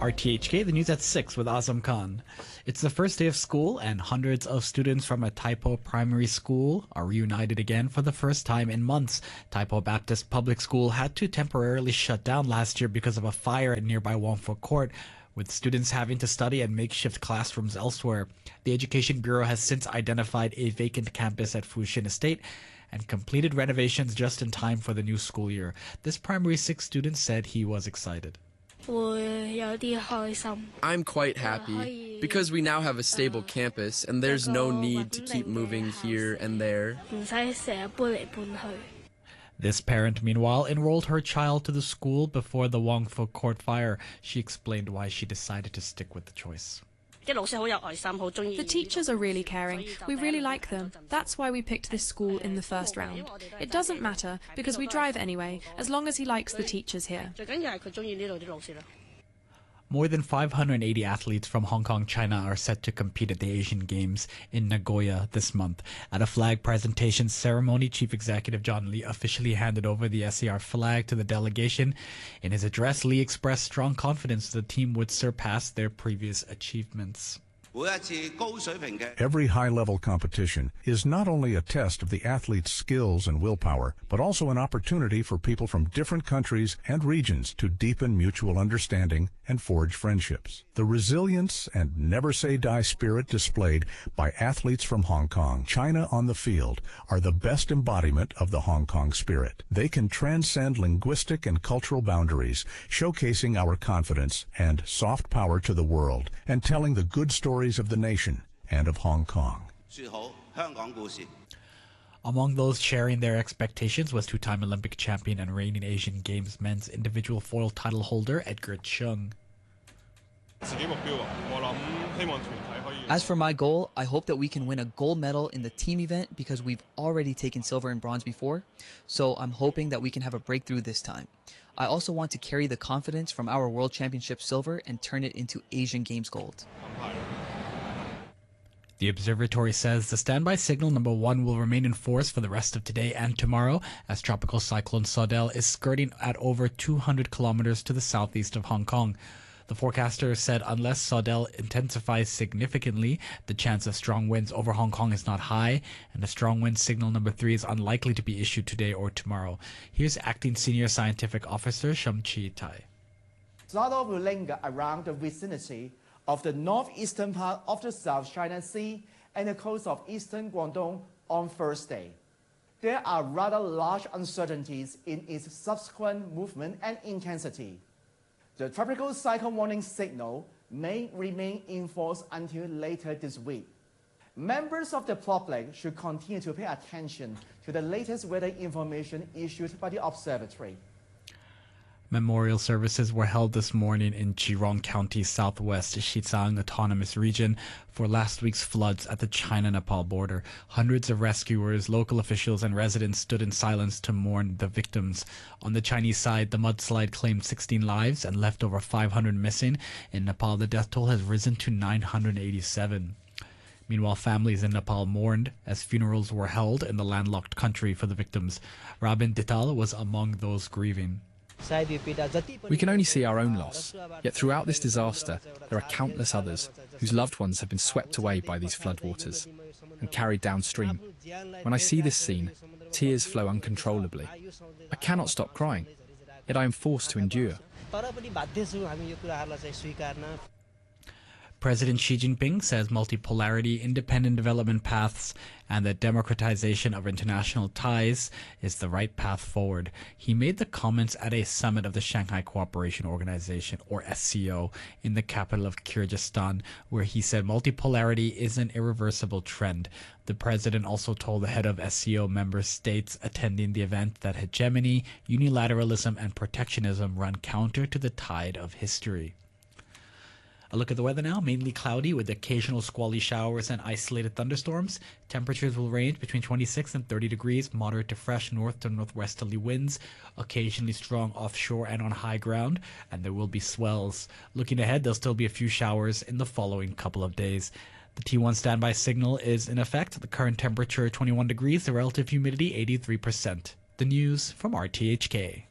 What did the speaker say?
RTHK, the news at 6 with Azam Khan. It's the first day of school, and hundreds of students from a Taipo primary school are reunited again for the first time in months. Taipo Baptist Public School had to temporarily shut down last year because of a fire at nearby Wongfu Court, with students having to study at makeshift classrooms elsewhere. The Education Bureau has since identified a vacant campus at Fushin Estate and completed renovations just in time for the new school year. This primary 6 student said he was excited. I'm quite happy because we now have a stable campus and there's no need to keep moving here and there. This parent, meanwhile, enrolled her child to the school before the Wongfu Court fire. She explained why she decided to stick with the choice. The teachers are really caring. We really like them. That's why we picked this school in the first round. It doesn't matter, because we drive anyway, as long as he likes the teachers here. More than 580 athletes from Hong Kong, China are set to compete at the Asian Games in Nagoya this month. At a flag presentation ceremony, Chief Executive John Lee officially handed over the SAR flag to the delegation. In his address, Lee expressed strong confidence the team would surpass their previous achievements. Every high-level competition is not only a test of the athlete's skills and willpower, but also an opportunity for people from different countries and regions to deepen mutual understanding and forge friendships. The resilience and never-say-die spirit displayed by athletes from Hong Kong, China on the field are the best embodiment of the Hong Kong spirit. They can transcend linguistic and cultural boundaries, showcasing our confidence and soft power to the world and telling the good stories of the nation and of Hong Kong. Among those sharing their expectations was two-time Olympic champion and reigning Asian Games men's individual foil title holder Edgar Chung. As for my goal, I hope that we can win a gold medal in the team event because we've already taken silver and bronze before, so I'm hoping that we can have a breakthrough this time. I also want to carry the confidence from our World Championship silver and turn it into Asian Games gold. The observatory says the standby signal number 1 will remain in force for the rest of today and tomorrow as Tropical Cyclone Sodel is skirting at over 200 kilometers to the southeast of Hong Kong. The forecaster said unless Sodel intensifies significantly, the chance of strong winds over Hong Kong is not high, and a strong wind signal number 3 is unlikely to be issued today or tomorrow. Here's Acting Senior Scientific Officer Shum Chi Tai. Sodel will linger around the vicinity of the northeastern part of the South China Sea and the coast of eastern Guangdong on Thursday. There are rather large uncertainties in its subsequent movement and intensity. The tropical cyclone warning signal may remain in force until later this week. Members of the public should continue to pay attention to the latest weather information issued by the observatory. Memorial services were held this morning in Chirong County, southwest Xizang Autonomous Region for last week's floods at the China-Nepal border. Hundreds of rescuers, local officials, and residents stood in silence to mourn the victims. On the Chinese side, the mudslide claimed 16 lives and left over 500 missing. In Nepal, the death toll has risen to 987. Meanwhile, families in Nepal mourned as funerals were held in the landlocked country for the victims. Rabin Dital was among those grieving. We can only see our own loss, yet throughout this disaster there are countless others whose loved ones have been swept away by these floodwaters and carried downstream. When I see this scene, tears flow uncontrollably. I cannot stop crying, yet I am forced to endure. President Xi Jinping says multipolarity, independent development paths, and the democratization of international ties is the right path forward. He made the comments at a summit of the Shanghai Cooperation Organization, or SCO, in the capital of Kyrgyzstan, where he said multipolarity is an irreversible trend. The president also told the head of SCO member states attending the event that hegemony, unilateralism, and protectionism run counter to the tide of history. A look at the weather now, mainly cloudy with occasional squally showers and isolated thunderstorms. Temperatures will range between 26 and 30 degrees, moderate to fresh north to northwesterly winds, occasionally strong offshore and on high ground, and there will be swells. Looking ahead, there'll still be a few showers in the following couple of days. The T1 standby signal is in effect. The current temperature 21 degrees, the relative humidity 83%. The news from RTHK.